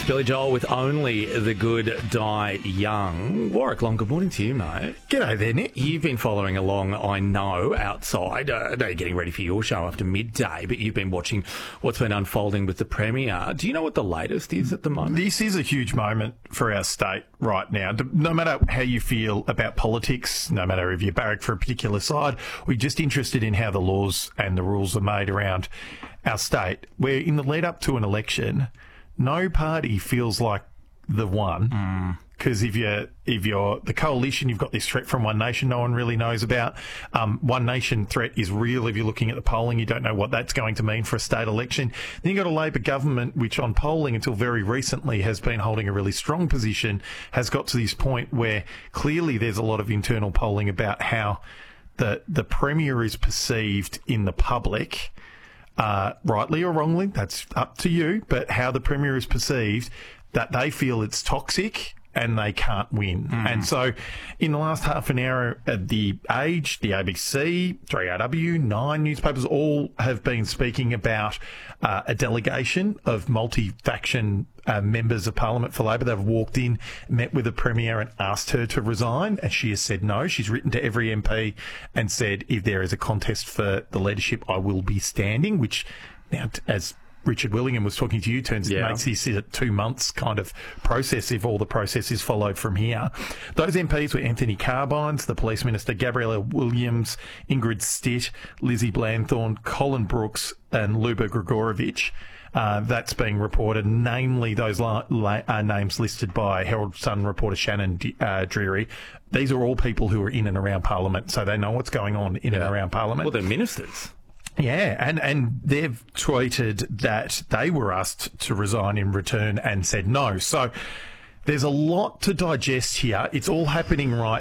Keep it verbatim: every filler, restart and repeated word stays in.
Billy Joel with Only the Good Die Young. Warwick Long, good morning to you, mate. G'day there, Nick. You've been following along, I know, outside. Uh, I know you're getting ready for your show after midday, but you've been watching what's been unfolding with the Premier. Do you know what the latest is at the moment? This is a huge moment for our state right now. No matter how you feel about politics, no matter if you barrack for a particular side, we're just interested in how the laws and the rules are made around our state. Where in the lead up to an election, no party feels like the one. Because if you're, if you're the coalition, you've got this threat from One Nation no one really knows about. Um, One Nation threat is real. If you're looking at the polling, you don't know what that's going to mean for a state election. Then you've got a Labor government, which on polling until very recently has been holding a really strong position, has got to this point where clearly there's a lot of internal polling about how the, the Premier is perceived in the public. Uh, rightly or wrongly, that's up to you, but how the Premier is perceived, that they feel it's toxic and they can't win. Mm. And so in the last half an hour, uh, The Age, the A B C, three R W, Nine newspapers all have been speaking about uh, a delegation of multi-faction uh, members of Parliament for Labor. They've walked in, met with the Premier and asked her to resign, and she has said no. She's written to every M P and said, if there is a contest for the leadership, I will be standing, which now, as Richard Willingham was talking to you, turns yeah. it makes this a two months kind of process if all the process is followed from here. Those M Ps were Anthony Carbines, the Police Minister, Gabriella Williams, Ingrid Stitt, Lizzie Blanthorne, Colin Brooks and Luba Gregorovich. Uh, that's being reported, namely those la- la- uh, names listed by Herald Sun reporter Shannon D- uh, Dreary. These are all people who are in and around Parliament, so they know what's going on in yeah. and around Parliament. Well, they're ministers. Yeah, and, and they've tweeted that they were asked to resign in return and said no. So there's a lot to digest here. It's all happening right